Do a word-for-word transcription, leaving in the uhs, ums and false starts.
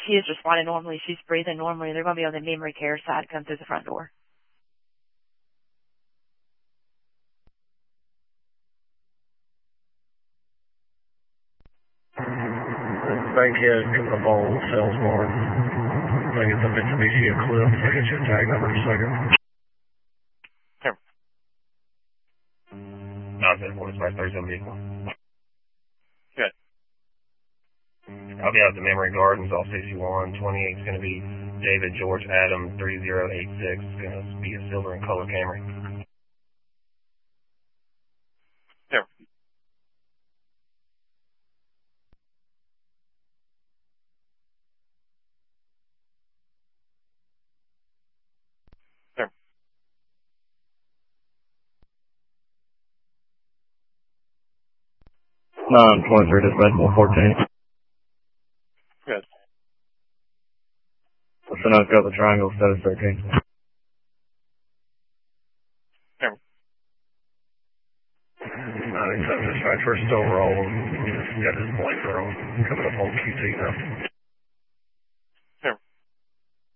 she is responding normally. She's breathing normally. They're going to be on the memory care side, come through the front door. Bankhead from the bone cells more. I think it's a Mitsubishi Eclipse. I'll get you a tag number in a second. Sure. Not that one, it's my Thursday vehicle. Good. I'll be out at the Memory Gardens off sixty-one. twenty-eight is going to be David George Adam three zero eight six. It's going to be a silver and color Camry. Sure. Sure. nine twenty-three, dispatchable fourteen. Good. So now it's got the triangle status thirteen. Sure. I think that's just right. First overall, we got this blank room coming up on Q T now.